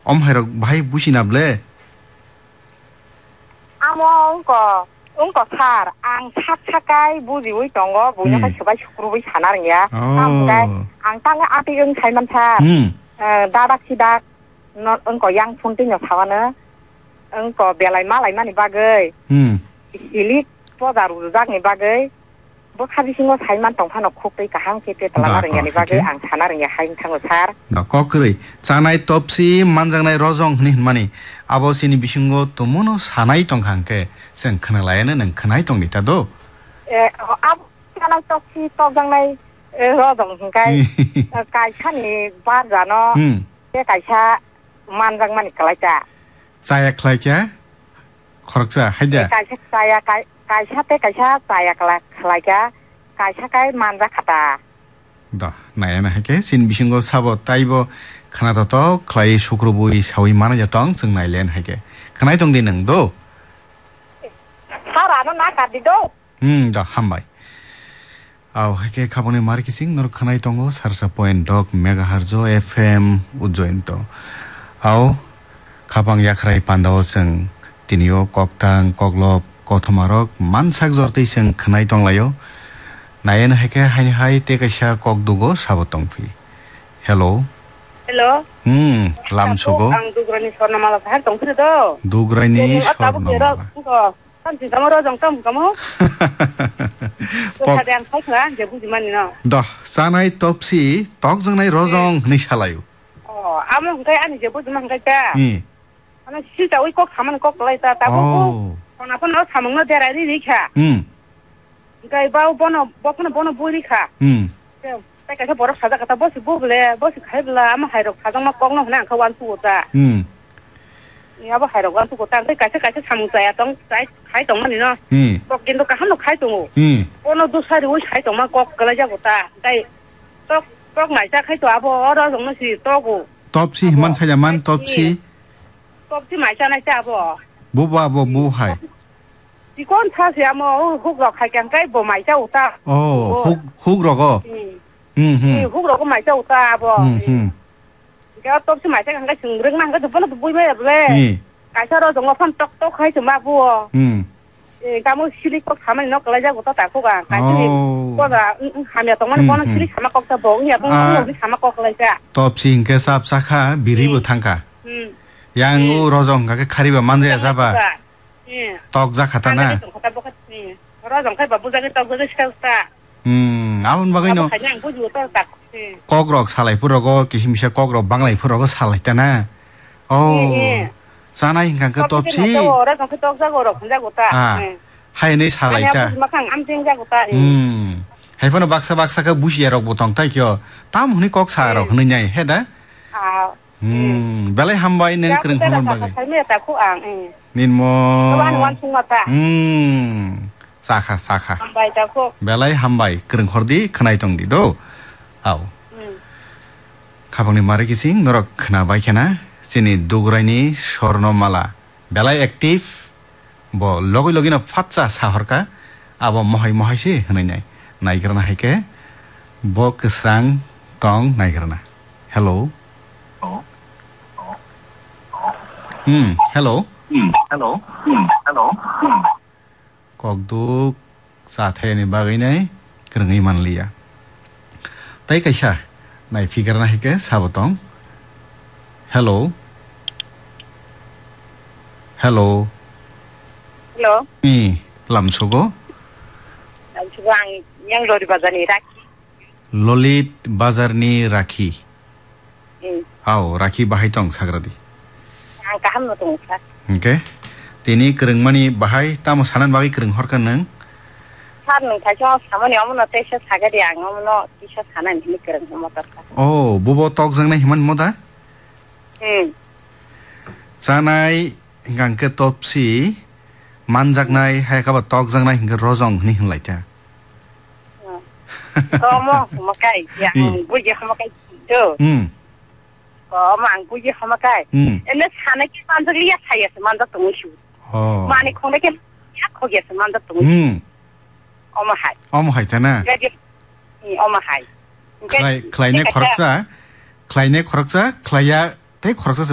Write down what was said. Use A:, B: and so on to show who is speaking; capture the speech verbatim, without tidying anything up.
A: 엄하이럭 마이 부시나블레.
B: 아무 거 응거 살, ang 착착가이 무지의 동거 뭐냐가 저가 식구로 사나는 게야. 아무가 ang 땅에 앞에 응 살만 차. 어 다닥시닥 너 응거 양 폰팅요 사와는 응거 별라이 말라이 많이 바거이. 음. 실리 보다로 작니 바거이. 뭐 카비싱어 살만 동파노 콕도 가항 제때 달라는 게 바거이 ang 사나는 게 하인 탕을 살.
A: 나 거그리 자나이 톱시 만장나이 로정 니 마니 아버시니 비싱고 또모노 사나이 동한게 sen khana layan nang khanai tong ni ta do
B: e ap kana tok si tok jang nai ro dong kai kai cha ni ba ja no e kai cha man jang man klai cha
A: saya klai cha khorak cha haida
B: kai cha saya kai kai cha te kai cha saya klai klai cha kai cha kai man ja khata
A: da naya na hake sin bisingo sabo taibo khana to to klai shukro boi sawi mana ja tong chung nai len hake khanai tong din nang do
B: 사라는 나가디도.
A: 음, 다 한바이. 아우, 이게 가보네 마르키싱 너로 카나이 동고 사르사 포인트 덕 메가헤르츠 에프엠 우조인토. 아우, 가방 야크라이 판다오승 티니오 꼭당 꼭롭 고토마럭 만삭 저르티승 카나이 동라요. 나연 해게 하니 하이 테가샤 꼭두고 사보통피. 헬로.
B: 헬로.
A: 음, 람초고.
B: ang dugrani sornamala har tongkhredo.
A: 두그라니 sornamala.
B: 한지 담으러 정점 가모. 또 사대한 칼크라 이제 부지만이나.
A: 더 사나이 톱시 떡정나이 로정 니샬라요.
B: 어 아무 그게 아니 이제 부지만 갈까.
A: 예.
B: 하나 진짜 우리 꼭 가면 꼭来다 따고. 하나 번호 사먹는 데라리 리카. 음. 그러니까 바우 번호 번호 번호 보리카. 음. 그러니까 저 버럭 사자 갖다 버스 보블래 버스 가블라 아마 하이로 가정만 꼭는 그냥 그 완수고다. 음. 야보 하이로 완수고 땅 그러니까 같이 삼자야 동 khai tổng mà nó, có kiến thức cả hắn nó khai tổng, có nó đủ sai thì khai tổng mà có cái là gì đây, có có ngày ra khai tổng à đó giống nó gì to của,
A: top si man sai man top si,
B: top si ngày ra này ra bò,
A: bố ba bố bố hay,
B: chỉ con thà gì mà hút rồi khai cái cái bò ngày ra u ta,
A: oh hút hút rồi co,
B: ừ hút rồi có ngày ra u ta bò, cái top si ngày ra cái sừng rừng mang cái thứ nó bùi mấy rồi. cái sao đó giống như phân tóc tóc hay chừng ba vua, cái mua xử lý cốc thảm này nó cái là của tao tại cốc à, cái gì, có là hàm nhà tông nó có nó xử lý thảm cốc tao bổ nhà tông nó xử lý thảm cốc cái gì à.
A: top sin cái sáp sakha biri bu thangka, yang u rozong cái khari ba manje saba, tóc ra khata na,
B: rozong cái babu ra cái tóc cái sao ta,
A: amun bagai no, kok rok salai purago kisimisa kok rok banglai purago salai ta na, oh. Sana hingga ke top si. Ah, hai ni salah ita. Hmm, hai pun baksa baksa ke busi erok botong tai kyo. Tam huni kok sa erok huni nyai, he dah? Hmm, balai hambai neng kereng hambai bagai. Nin mo. Hmm, sakha sakha. Balai hambai kereng hordi kenai tong di do. Aw. Kabang ni mari kising norok kena baik kena. sini dugraini sornomala belai aktif bo logi logi na fatsa sahorka abo mohai mohai si hnai nai nai karna haike bo kesrang tong nai karna hello hmm hello
C: hmm hello hmm hello
A: kok du sa the ni bagai nai krengi manlia tai kaisa nai figure na haike sabotong hello hello
B: hello
A: ni lam sogo
B: lam suang yang lolit bazar ni rakhi
A: lolit bazar ni rakhi
B: hmm
A: au rakhi bahai tong sagradi
B: ang kaham no tong sa
A: okay tini kereng mani bahai tamo sanan bagi kereng horkan nang
B: san nang thajo samani amno tesha sagadi ang amno kisha sanan ni kereng motor
A: oh bobo tok jang nai himan moda sanai hinggang ke top si manjak nai hai ka ba tok jang nai hingga rojong ni hinlai ta
B: komo makai yang buji hamakai tu hmm ko mang buji hamakai ene sana ki manjak liya saya semanjak tong shu oh mani khone ke ya khoge semanjak tong hmm oma hai
A: oma hai ta na
B: jadi oma hai
A: klai klai ne khoraksa klai ne khoraksa klaya te khoraksa